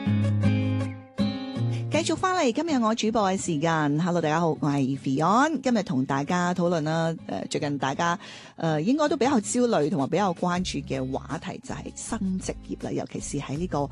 繼續翻嚟，今日我主播嘅時間 ，Hello 大家好，我係 Fion， 今日同大家討論啦，最近大家應該都比較焦慮同埋比較關注嘅話題就係新職業啦，尤其是喺呢個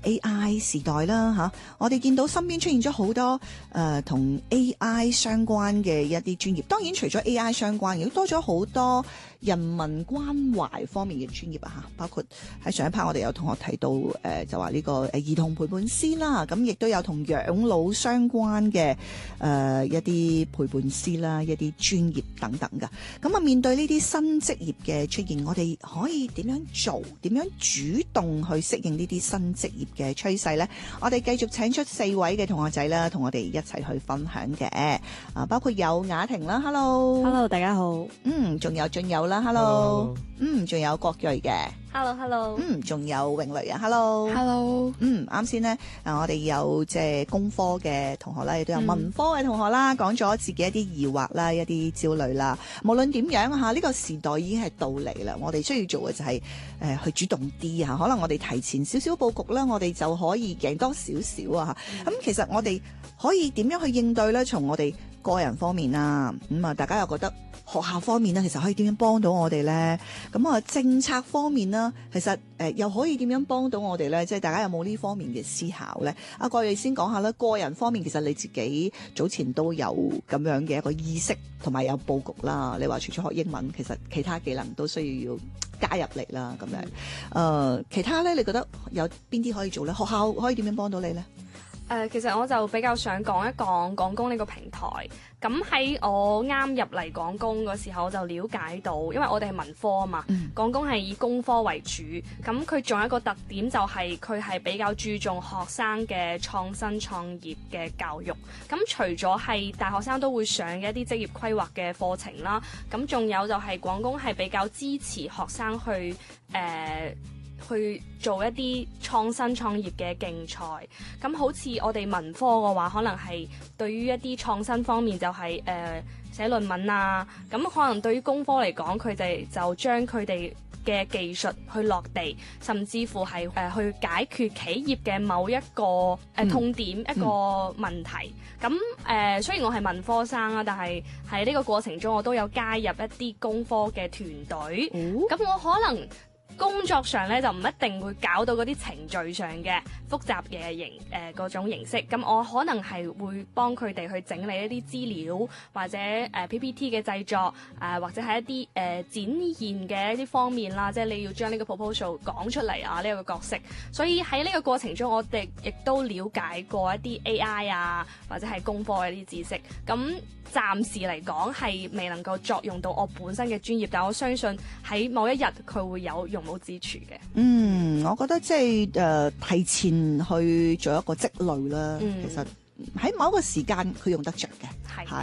AI 時代啦嚇，我哋見到身邊出現咗好多同 AI 相關嘅一啲專業，當然除咗 AI 相關，亦都多咗好多人文關懷方面嘅專業啊嚇，包括喺上一 part 我哋有同學提到就話呢個兒童陪伴師啦，咁亦都有同養老相關嘅一啲陪伴師啦，一啲專業等等㗎。咁啊，面對呢啲新職業嘅出現，我哋可以點樣做？點樣主動去適應呢啲新職業嘅趨勢呢？我哋繼續請出4位嘅同學仔啦，同我哋一齊去分享嘅。包括有雅婷啦 ，Hello，Hello， 大家好。 仲有俊友啦 ，Hello， 仲有郭睿嘅。 Hello， 仲有詠蕾啊 ，Hello， 啱先咧，我哋有即係工科嘅同學啦，亦都有文科嘅同學啦，講咗自己一啲疑惑啦，一啲焦慮啦。無論點樣嚇，呢個時代已經係到嚟啦，我哋需要做嘅就係去主動啲嚇，可能我哋提前少少佈局啦，我哋就可以贏多少少啊嚇。咁其實我哋可以點樣去應對咧？從我哋個人方面啦，大家又覺得學校方面咧，其實可以點樣幫到我哋咧？咁啊，政策方面啦，其實又可以點樣幫到我哋咧？即係大家有冇呢方面嘅思考咧？阿郭睿先講下啦，個人方面其實你自己早前都有咁樣嘅一個意識同埋有佈局啦。你話除咗學英文，其實其他技能都需要加入嚟啦。咁樣其他咧，你覺得有邊啲可以做咧？學校可以點樣幫到你咧？ 其實我就比較想講一講廣工呢個平台。咁喺我啱入嚟廣工嗰時候，我就了解到，因為我哋係文科啊嘛，廣工係以工科為主。咁佢仲有一個特點就係佢係比較注重學生嘅創新創業嘅教育。咁除咗係大學生都會上嘅一啲職業規劃嘅課程啦，咁仲有就係廣工係比較支持學生去做一啲創新創業嘅競賽，咁好似我哋文科嘅話，可能係對於一啲創新方面就係寫論文啊，咁可能對於工科嚟講，佢哋就將佢哋嘅技術去落地，甚至乎係去解決企業嘅某一個痛點一個問題。咁雖然我係文科生啦，但係喺呢個過程中，我都有加入一啲工科嘅團隊。咁我可能工作上咧就唔一定會搞到嗰啲程序上嘅複雜嘅嗰種形式，咁我可能係會幫佢哋去整理一啲資料或者PPT 嘅製作，或者係一啲展現嘅一啲方面啦，即係你要將呢個 proposal 講出嚟啊，呢個角色。所以喺呢個過程中，我哋亦都了解過一啲 AI 啊，或者係工科嘅一啲知識。咁暫時嚟講係未能夠作用到我本身嘅專業，但我相信喺某一日佢會有用武之處嘅。 我覺得即係提前去做一個積累啦。其實喺某一個時間佢用得着嘅。